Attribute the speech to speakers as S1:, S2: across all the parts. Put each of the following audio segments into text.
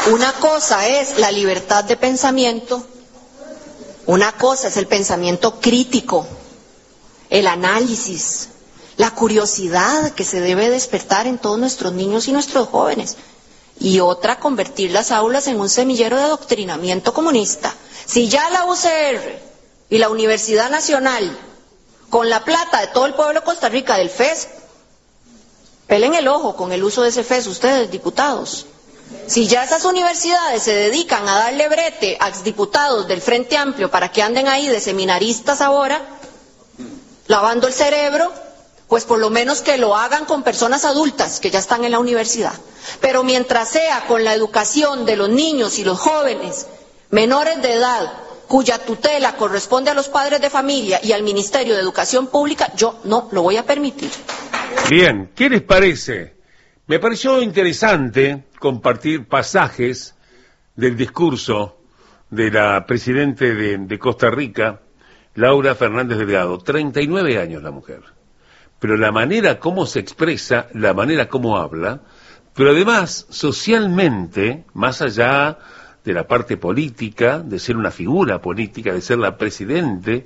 S1: Una cosa es la libertad de pensamiento, una cosa es el pensamiento crítico, el análisis, la curiosidad que se debe despertar en todos nuestros niños y nuestros jóvenes. Y otra, convertir las aulas en un semillero de adoctrinamiento comunista. Si ya la UCR y la Universidad Nacional, con la plata de todo el pueblo de Costa Rica, del FES, pelen el ojo con el uso de ese FES ustedes, diputados. Si ya esas universidades se dedican a darle brete a exdiputados del Frente Amplio para que anden ahí de seminaristas ahora, lavando el cerebro, pues por lo menos que lo hagan con personas adultas que ya están en la universidad. Pero mientras sea con la educación de los niños y los jóvenes menores de edad, cuya tutela corresponde a los padres de familia y al Ministerio de Educación Pública, yo no lo voy a permitir.
S2: Bien, ¿qué les parece? Me pareció interesante compartir pasajes del discurso de la presidente de Costa Rica, Laura Fernández Delgado. 39 años la mujer. Pero la manera como se expresa, la manera como habla, pero además socialmente, más allá de la parte política, de ser una figura política, de ser la presidente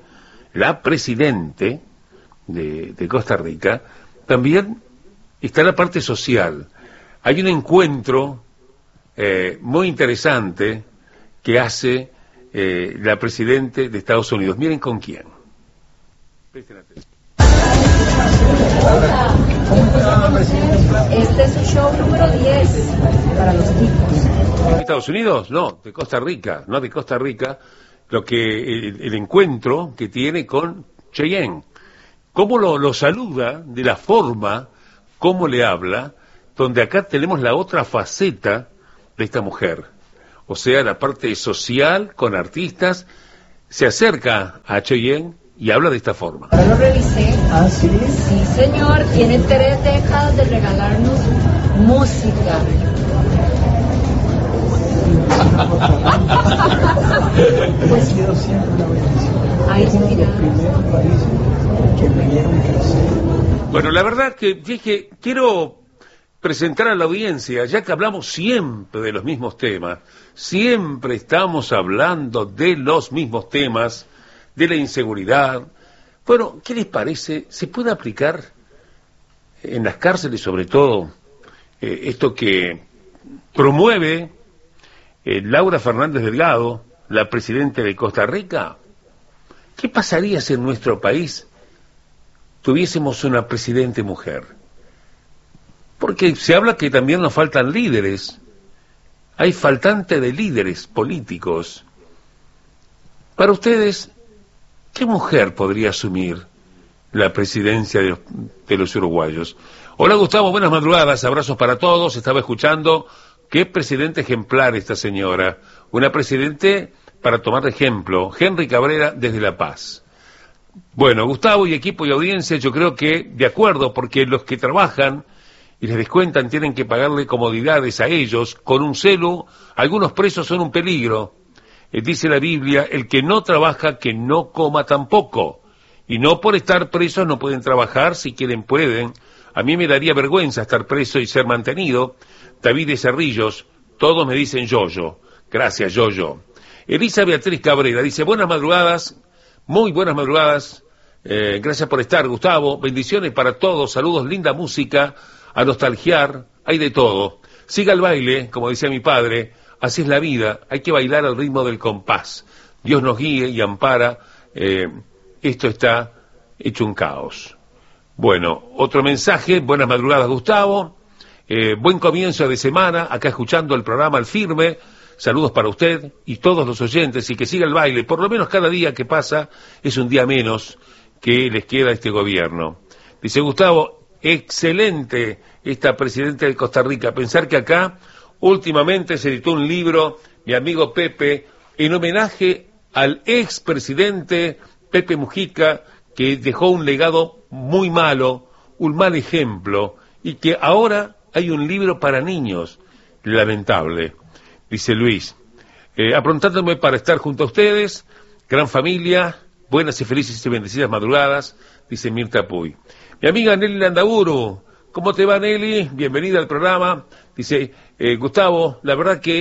S2: de Costa Rica, también está la parte social. Hay un encuentro muy interesante que hace la presidenta de Estados Unidos. Miren con quién. Presten atención.
S3: Este es su show número 10 para los chicos.
S2: ¿De Estados Unidos? No, de Costa Rica, no de Costa Rica, el encuentro que tiene con Cheyenne. Cómo lo saluda, de la forma, cómo le habla, donde acá tenemos la otra faceta de esta mujer. O sea, la parte social, con artistas, se acerca a Cheyenne y habla de esta forma.
S3: Ahora lo revisé. ¿Ah, sí? Sí, señor. Tiene 3 décadas de regalarnos música.
S4: Pues ha sido siempre una bendición.
S3: Ay, mira.
S4: El primer país que me vieron crecer.
S2: Bueno, la verdad que dije, quiero presentar a la audiencia, ya que hablamos siempre de los mismos temas, siempre estamos hablando de los mismos temas, de la inseguridad. Bueno, ¿qué les parece? ¿Se puede aplicar en las cárceles, sobre todo, esto que promueve Laura Fernández Delgado, la presidenta de Costa Rica? ¿Qué pasaría si en nuestro país tuviésemos una presidente mujer? Porque se habla que también nos faltan líderes. Hay faltante de líderes políticos. Para ustedes, ¿qué mujer podría asumir la presidencia de los uruguayos? Hola Gustavo, buenas madrugadas, abrazos para todos. Estaba escuchando, qué presidente ejemplar esta señora. Una presidente para tomar de ejemplo. Henry Cabrera desde La Paz. Bueno, Gustavo y equipo y audiencia, yo creo que de acuerdo, porque los que trabajan y les descuentan tienen que pagarle comodidades a ellos con un celu. Algunos presos son un peligro. Dice la Biblia, el que no trabaja, que no coma tampoco. Y no por estar presos no pueden trabajar, si quieren pueden. A mí me daría vergüenza estar preso y ser mantenido. David de Cerrillos, todos me dicen Yoyo. Gracias, Yoyo. Elisa Beatriz Cabrera dice, buenas madrugadas, muy buenas madrugadas. Gracias por estar, Gustavo. Bendiciones para todos, saludos, linda música, a nostalgiar, hay de todo. Siga el baile, como decía mi padre. Así es la vida, hay que bailar al ritmo del compás. Dios nos guíe y ampara. Esto está hecho un caos. Bueno, otro mensaje. Buenas madrugadas, Gustavo. Buen comienzo de semana, acá escuchando el programa Al Firme. Saludos para usted y todos los oyentes, y que siga el baile. Por lo menos cada día que pasa es un día menos que les queda a este gobierno. Dice Gustavo, excelente esta presidenta de Costa Rica. Pensar que acá últimamente se editó un libro, mi amigo Pepe, en homenaje al expresidente Pepe Mujica, que dejó un legado muy malo, un mal ejemplo, y que ahora hay un libro para niños. Lamentable, dice Luis. Aprontándome para estar junto a ustedes, gran familia, buenas y felices y bendecidas madrugadas, dice Mirta Puy. Mi amiga Nelly Landaburu, ¿cómo te va, Nelly? Bienvenida al programa. Dice, Gustavo, la verdad que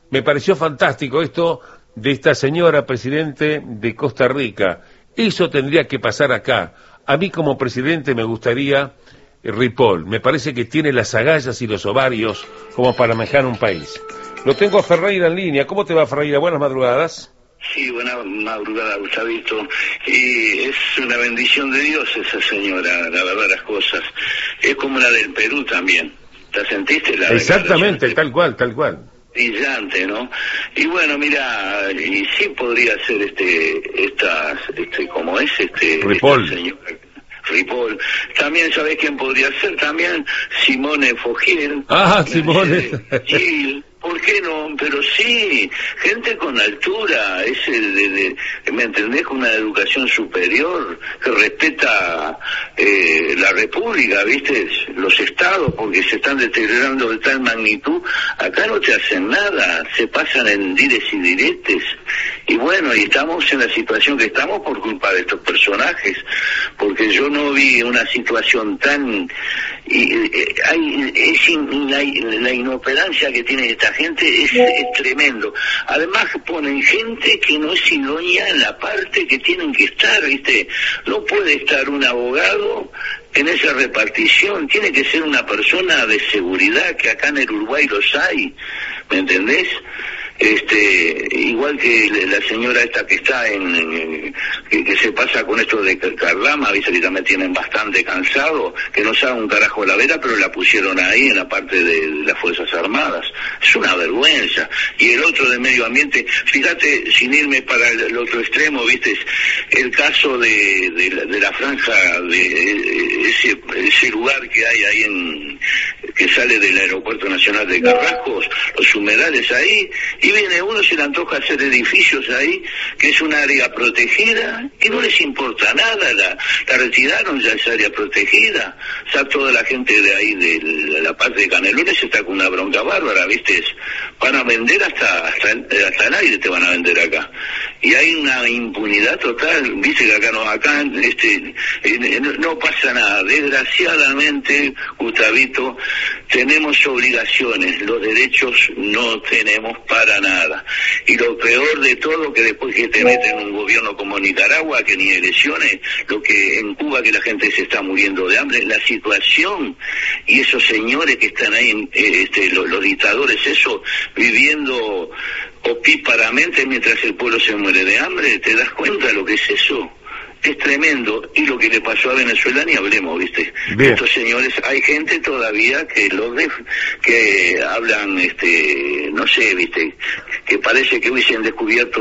S2: Me pareció fantástico esto de esta señora presidente de Costa Rica. Eso tendría que pasar acá. A mí como presidente me gustaría Ripoll. Me parece que tiene las agallas y los ovarios como para manejar un país. Lo tengo a Ferreira en línea. ¿Cómo te va, Ferreira? Buenas madrugadas.
S5: Sí, buena madrugada, Gustavito. Y es una bendición de Dios esa señora, la verdad, las cosas. Es como la del Perú también. ¿La sentiste?
S2: Exactamente, tal cual.
S5: Brillante, ¿no? Y bueno, mira, y sí podría ser ¿cómo es?
S2: Ripoll.
S5: Esta señora Ripoll. También, ¿sabés quién podría ser? También Simone Fogiel.
S2: Simone.
S5: Gil. ¿Por qué no? Pero sí, gente con altura, ¿me entendés? Con una educación superior, que respeta la república, ¿viste? Los estados, porque se están deteriorando de tal magnitud. Acá no te hacen nada, se pasan en dimes y diretes. Y bueno, y estamos en la situación que estamos por culpa de estos personajes, porque yo no vi una situación tan... la inoperancia que tiene esta gente es tremendo. Además ponen gente que no es idónea en la parte que tienen que estar, ¿viste? No puede estar un abogado en esa repartición, tiene que ser una persona de seguridad, que acá en el Uruguay los hay, ¿me entendés? Igual que la señora esta que está que se pasa con esto de Cardama, viste que también tienen bastante cansado, que no sabe un carajo la vera, pero la pusieron ahí en la parte de las Fuerzas Armadas. Es una vergüenza. Y el otro de medio ambiente, fíjate, sin irme para el otro extremo, viste, el caso de la franja, de ese lugar que hay ahí que sale del Aeropuerto Nacional de Carrascos, los humedales ahí, y viene uno, se le antoja hacer edificios ahí, que es un área protegida, y no les importa nada, la retiraron ya esa área protegida. O sea, toda la gente de ahí, de la parte de Canelones, está con una bronca bárbara, ¿viste? Van a vender hasta el aire, te van a vender acá. Y hay una impunidad total, ¿viste? Que acá no pasa nada. Desgraciadamente, Gustavito, tenemos obligaciones, los derechos no tenemos para nada. Y lo peor de todo, que después que te meten en un gobierno como Nicaragua, que ni elecciones, lo que en Cuba, que la gente se está muriendo de hambre, la situación, y esos señores que están ahí, los dictadores, eso, viviendo opíparamente mientras el pueblo se muere de hambre, ¿te das cuenta lo que es eso? Es tremendo. Y lo que le pasó a Venezuela ni hablemos, ¿viste? Bien. Estos señores, hay gente todavía que que hablan, no sé, ¿viste? Que parece que hubiesen descubierto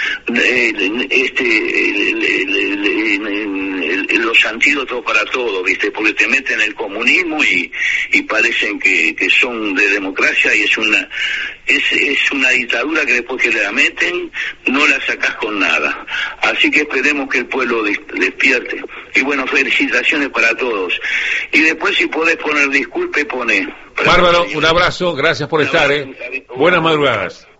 S5: los antídotos para todo, ¿viste? Porque te meten el comunismo y parecen que son de democracia, y es una dictadura que después que la meten no la sacás con nada. Así que esperemos que el pueblo despierte. Y bueno, felicitaciones para todos. Y después, si podés poner disculpe, pone.
S2: Bárbaro, un abrazo, gracias por estar, Buenas madrugadas.